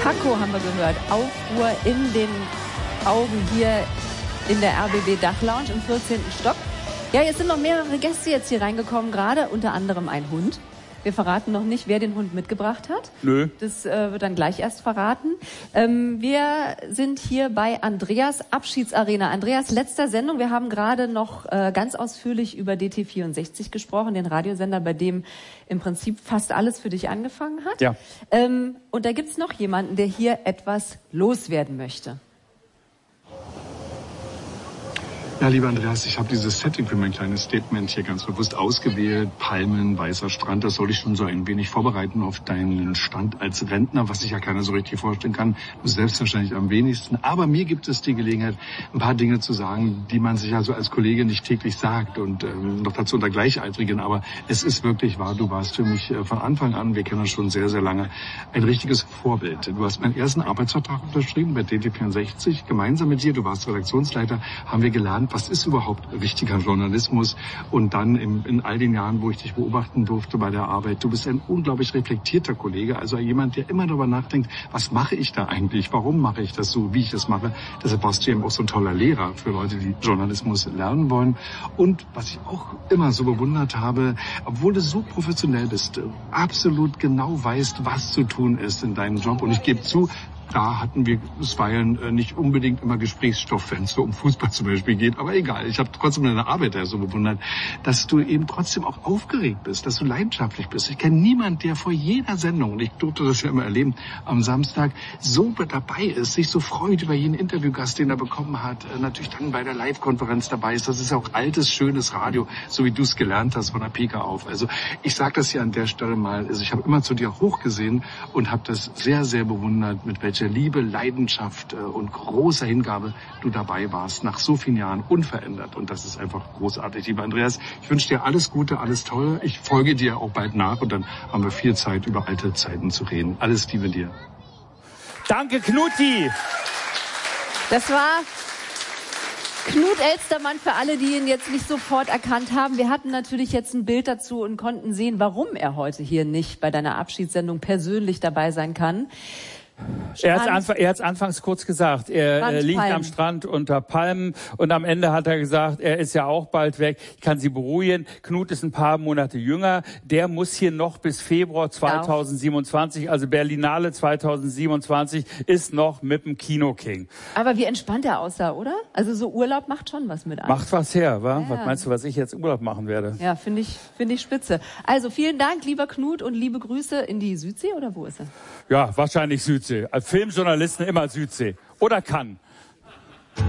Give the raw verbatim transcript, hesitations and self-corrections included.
Paco haben wir gehört. Aufruhr in den Augen hier in der R B B Dachlounge im vierzehnten Stock. Ja, jetzt sind noch mehrere Gäste jetzt hier reingekommen, gerade unter anderem ein Hund. Wir verraten noch nicht, wer den Hund mitgebracht hat. Nö. Das äh, wird dann gleich erst verraten. Ähm, wir sind hier bei Andreas Abschiedsarena. Andreas, letzter Sendung. Wir haben gerade noch äh, ganz ausführlich über D T vierundsechzig gesprochen, den Radiosender, bei dem im Prinzip fast alles für dich angefangen hat. Ja. Ähm, und da gibt's noch jemanden, der hier etwas loswerden möchte. Ja, lieber Andreas, ich habe dieses Setting für mein kleines Statement hier ganz bewusst ausgewählt. Palmen, weißer Strand, das soll ich schon so ein wenig vorbereiten auf deinen Stand als Rentner, was sich ja keiner so richtig vorstellen kann. Du selbst wahrscheinlich am wenigsten. Aber mir gibt es die Gelegenheit, ein paar Dinge zu sagen, die man sich also als Kollege nicht täglich sagt und ähm, noch dazu unter Gleichaltrigen. Aber es ist wirklich wahr, du warst für mich äh, von Anfang an, wir kennen uns schon sehr, sehr lange, ein richtiges Vorbild. Du hast meinen ersten Arbeitsvertrag unterschrieben bei D T vierundsechzig. Gemeinsam mit dir, du warst Redaktionsleiter, haben wir gelernt, was ist überhaupt richtiger Journalismus? Und dann in, in all den Jahren, wo ich dich beobachten durfte bei der Arbeit, du bist ein unglaublich reflektierter Kollege, also jemand, der immer darüber nachdenkt, was mache ich da eigentlich? Warum mache ich das so, wie ich das mache? Deshalb warst du eben auch so ein toller Lehrer für Leute, die Journalismus lernen wollen. Und was ich auch immer so bewundert habe, obwohl du so professionell bist, absolut genau weißt, was zu tun ist in deinem Job. Und ich gebe zu, da hatten wir bisweilen nicht unbedingt immer Gesprächsstoff, wenn es so um Fußball zum Beispiel geht. Aber egal, ich habe trotzdem deine Arbeit ja so bewundert, dass du eben trotzdem auch aufgeregt bist, dass du leidenschaftlich bist. Ich kenne niemanden, der vor jeder Sendung, und ich durfte das ja immer erleben, am Samstag so dabei ist, sich so freut über jeden Interviewgast, den er bekommen hat, natürlich dann bei der Live-Konferenz dabei ist. Das ist auch altes, schönes Radio, so wie du es gelernt hast von der Pika auf. Also ich sage das hier an der Stelle mal, also ich habe immer zu dir hochgesehen und habe das sehr, sehr bewundert, mit welcher Liebe, Leidenschaft und großer Hingabe du dabei warst, nach so vielen Jahren unverändert. Und das ist einfach großartig. Lieber Andreas, ich wünsche dir alles Gute, alles Tolle. Ich folge dir auch bald nach und dann haben wir viel Zeit, über alte Zeiten zu reden. Alles Liebe dir. Danke, Knutti. Das war Knut Elstermann, für alle, die ihn jetzt nicht sofort erkannt haben. Wir hatten natürlich jetzt ein Bild dazu und konnten sehen, warum er heute hier nicht bei deiner Abschiedssendung persönlich dabei sein kann. Er hat anf er hat's anfangs kurz gesagt, er äh, liegt am Strand unter Palmen und am Ende hat er gesagt, er ist ja auch bald weg. Ich kann Sie beruhigen, Knut ist ein paar Monate jünger, der muss hier noch bis Februar zweitausendsiebenundzwanzig, also Berlinale zweitausendsiebenundzwanzig, ist noch mit dem Kino-King. Aber wie entspannt er aussah, oder? Also so Urlaub macht schon was mit einem. Macht was her, wa? Ja. Was meinst du, was ich jetzt Urlaub machen werde? Ja, finde ich, finde ich spitze. Also vielen Dank, lieber Knut, und liebe Grüße in die Südsee, oder wo ist er? Ja, wahrscheinlich Südsee. Als Filmjournalisten immer Südsee. Oder Cannes.